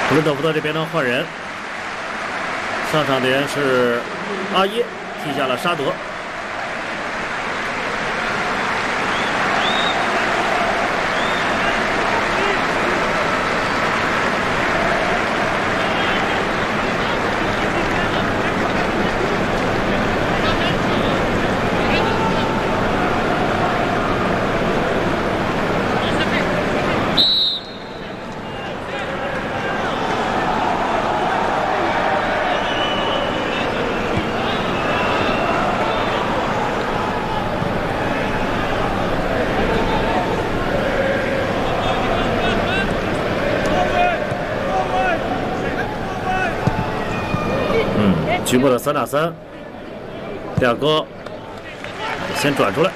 布伦特福德这边呢换人，上场的人是阿耶，替下了沙德。局部的3打3，第二个先转出来，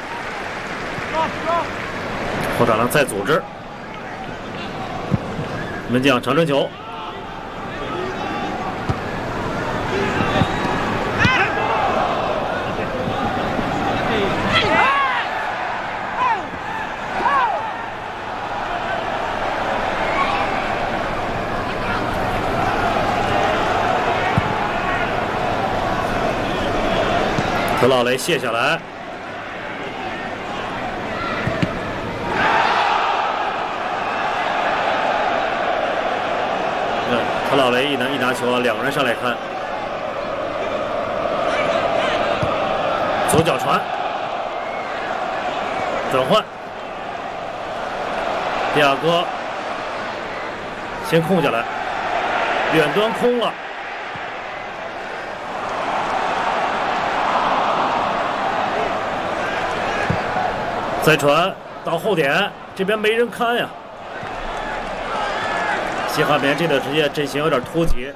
后场上再组织，门将长传球，特劳雷卸下来，特劳雷一拿球啊，两个人上来看，左脚传，转换，第二个先空下来，远端空了。再传到后点，这边没人看呀。西汉姆联这段时间阵型有点脱节，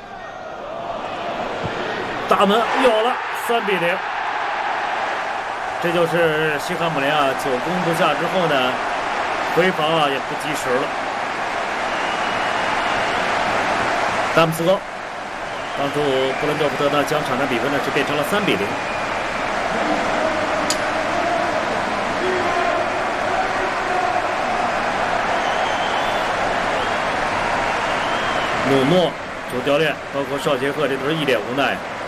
大门有了，3-0。这就是西汉姆联啊，9攻不下之后呢，回防啊也不及时了。丹姆斯高帮助布伦特福德呢将场上比分呢是变成了3-0。努诺主教练包括绍杰克，这都是一脸无奈。